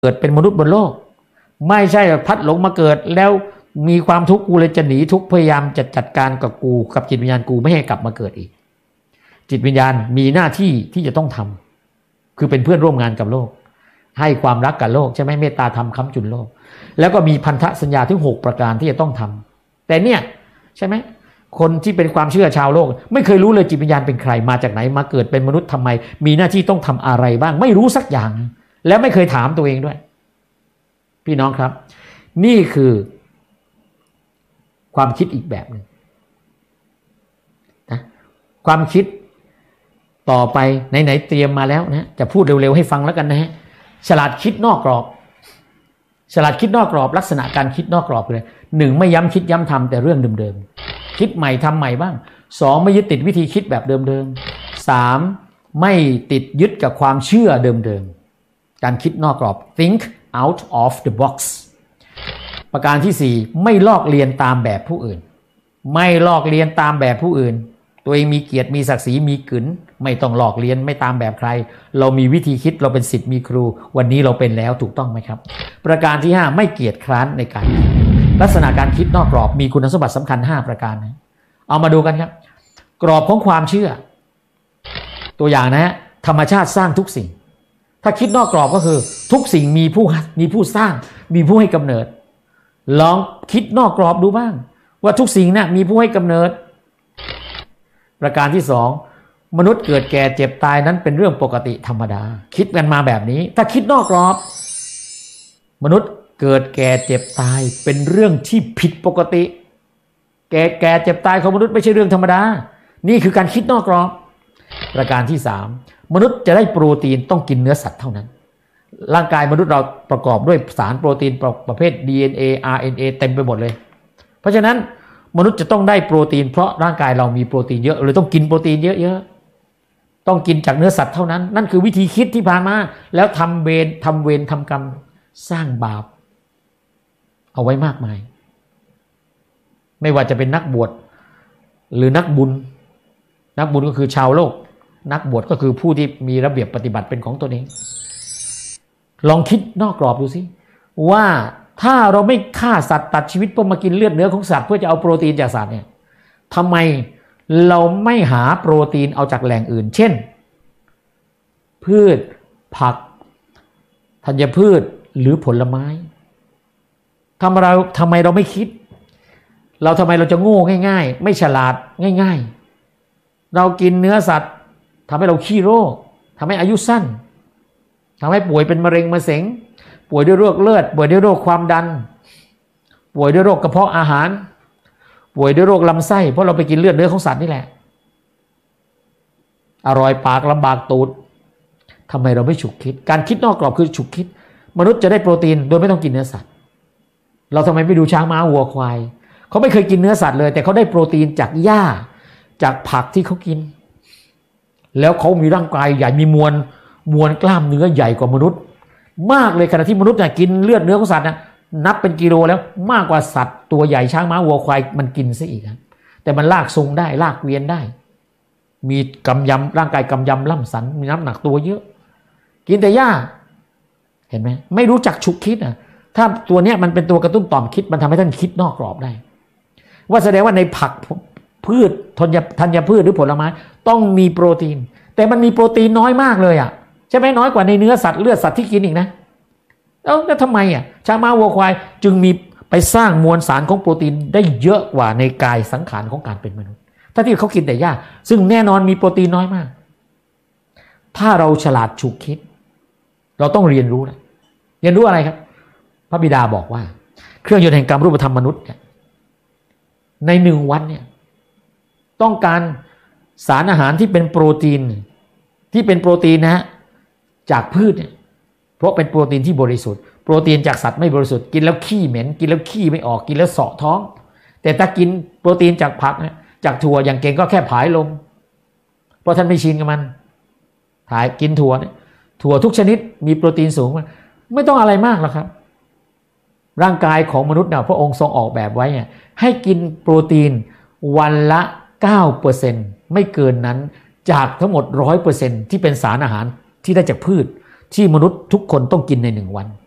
เกิดเป็นมนุษย์บนโลกไม่ใช่พัดหลงมาเกิดแล้วมีความทุกข์กูเลยจะหนีทุกข์พยายามจะจัดการกับกูกับจิตวิญญาณกูไม่ให้กลับมาเกิดอีกจิตวิญญาณมีหน้าที่ที่จะต้องทำคือเป็นเพื่อนร่วมงานกับโลกให้ความรักกับโลกใช่ไหมเมตตาธรรมค้ำจุนโลกแล้วก็มีพันธสัญญาถึง6ประการที่จะต้องทำแต่เนี่ยใช่ไหมคนที่เป็นความเชื่อชาวโลกไม่เคยรู้เลยจิตวิญญาณเป็นใครมาจากไหนมาเกิดเป็นมนุษย์ทำไมมีหน้าที่ต้องทำอะไรบ้างไม่รู้สักอย่างแล้วไม่เคยถามตัวเองด้วยพี่น้องครับนี่คือความคิดอีกแบบหนึ่งนะความคิดต่อไปไหนๆเตรียมมาแล้วนะจะพูดเร็วๆให้ฟังแล้วกันนะฮะฉลาดคิดนอกกรอบฉลาดคิดนอกกรอบลักษณะการคิดนอกกรอบเลย1ไม่ย้ำคิดย้ำทำแต่เรื่องเดิมๆคิดใหม่ทำใหม่บ้าง2ไม่ยึดติดวิธีคิดแบบเดิมๆ3ไม่ติดยึดกับความเชื่อเดิมๆการคิดนอกกรอบ think out of the box ประการที่4ไม่ลอกเลียนตามแบบผู้อื่นไม่ลอกเลียนตามแบบผู้อื่นตัวเองมีเกียรติมีศักดิ์ศรีมีกึ๋นไม่ต้องหลอกเลียนไม่ตามแบบใครเรามีวิธีคิดเราเป็นศิษย์มีครูวันนี้เราเป็นแล้วถูกต้องไหมครับประการที่5ไม่เกียจคร้านในการลักษณะการคิดนอกกรอบมีคุณสมบัติสำคัญ5ประการนะเอามาดูกันครับกรอบของความเชื่อตัวอย่างนะฮะธรรมชาติสร้างทุกสิ่งถ้าคิดนอกกรอบก็คือทุกสิ่งมีผู้สร้างมีผู้ให้กำเนิดลองคิดนอกกรอบดูบ้างว่าทุกสิ่งน่ะมีผู้ให้กำเนิดประการที่2มนุษย์เกิดแก่เจ็บตายนั้นเป็นเรื่องปกติธรรมดาคิดกันมาแบบนี้ถ้าคิดนอกกรอบมนุษย์เกิดแก่เจ็บตายเป็นเรื่องที่ผิดปกติแก่เจ็บตายของมนุษย์ไม่ใช่เรื่องธรรมดานี่คือการคิดนอกกรอบประการที่3มนุษย์จะได้โปรตีนต้องกินเนื้อสัตว์เท่านั้นร่างกายมนุษย์เราประกอบด้วยสารโปรตีนประเภท DNA RNA เต็มไปหมดเลยเพราะฉะนั้นมนุษย์จะต้องได้โปรตีนเพราะร่างกายเรามีโปรตีนเยอะเลยต้องกินโปรตีนเยอะๆต้องกินจากเนื้อสัตว์เท่านั้นนั่นคือวิธีคิดที่ผ่านมาแล้วทำเวรทำกรรมสร้างบาปเอาไว้มากมายไม่ว่าจะเป็นนักบวชหรือนักบุญก็คือชาวโลกนักบวชก็คือผู้ที่มีระเบียบปฏิบัติเป็นของตนเองลองคิดนอกกรอบดูสิว่าถ้าเราไม่ฆ่าสัตว์ตัดชีวิตเพื่อมากินเลือดเนื้อของสัตว์เพื่อจะเอาโปรตีนจากสัตว์เนี่ยทำไมเราไม่หาโปรตีนเอาจากแหล่งอื่นเช่นพืชผักธัญพืชหรือผลไม้ทำไมเราไม่คิดทำไมเราจะโง่ง่ายๆไม่ฉลาดง่ายๆเรากินเนื้อสัตว์ทำให้เราขี้โรคทำให้อายุสั้นทำให้ป่วยเป็นมะเร็งมะเสงป่วยด้วยโรคเลือดป่วยด้วยโรคความดันป่วยด้วยโรคกระเพาะอาหารป่วยด้วยโรคลำไส้เพราะเราไปกินเลือดเนื้อของสัตว์นี่แหละอร่อยปากลำบากตูดทำไมเราไม่ฉุกคิดการคิดนอกกรอบคือฉุกคิดมนุษย์จะได้โปรตีนโดยไม่ต้องกินเนื้อสัตว์เราทำไมไม่ดูช้างม้าวัวควายเขาไม่เคยกินเนื้อสัตว์เลยแต่เขาได้โปรตีนจากหญ้าจากผักที่เขากินแล้วเขามีร่างกายใหญ่มีมวลกล้ามเนื้อใหญ่กว่ามนุษย์มากเลยขณะที่มนุษย์เนี่ยกินเลือดเนื้อของสัตว์นะนับเป็นกิโลแล้วมากกว่าสัตว์ตัวใหญ่ช้างม้าวัวควายมันกินซะอีกนะแต่มันลากทรงได้ลากเวียนได้มีกำยำร่างกายกำยำล่ำสันมีน้ำหนักตัวเยอะกินแต่หญ้าเห็นไหมไม่รู้จักฉุกคิดอ่ะถ้าตัวเนี้ยมันเป็นตัวกระตุ้นต่อมคิดมันทำให้ท่านคิดนอกกรอบได้ว่าแสดงว่าในผักพืชธัญพืชหรือผลไม้ต้องมีโปรตีนแต่มันมีโปรตีนน้อยมากเลยอ่ะใช่ไหมน้อยกว่าในเนื้อสัตว์เลือดสัตว์ที่กินอีกนะแล้วทำไมอ่ะช้างม้าวัวควายจึงมีไปสร้างมวลสารของโปรตีนได้เยอะกว่าในกายสังขารของการเป็นมนุษย์ถ้าที่เขากินแต่หญ้าซึ่งแน่นอนมีโปรตีนน้อยมากถ้าเราฉลาดฉุกคิดเราต้องเรียนรู้นะเรียนรู้อะไรครับพระบิดาบอกว่าเครื่องยนต์แห่งกรรมรูปธรรมมนุษย์ใน1 วันเนี่ยต้องการสารอาหารที่เป็นโปรตีนนะฮะจากพืชเนี่ยเพราะเป็นโปรตีนที่บริสุทธิ์โปรตีนจากสัตว์ไม่บริสุทธิ์กินแล้วขี้เหม็นกินแล้วขี้ไม่ออกกินแล้วเสาะท้องแต่ถ้ากินโปรตีนจากผักเนี่ยจากถั่วอย่างเก่งก็แค่ผายลมเพราะท่านไม่ชินกับมันกินถั่วเนี่ยถั่วทุกชนิดมีโปรตีนสูงไม่ต้องอะไรมากหรอกครับร่างกายของมนุษย์เนี่ยพระองค์ทรงออกแบบไว้เนี่ยให้กินโปรตีนวันละ 9% ไม่เกินนั้นจากทั้งหมด 100% ที่เป็นสารอาหารที่ได้จากพืชที่มนุษย์ทุกคนต้องกินใน1 วัน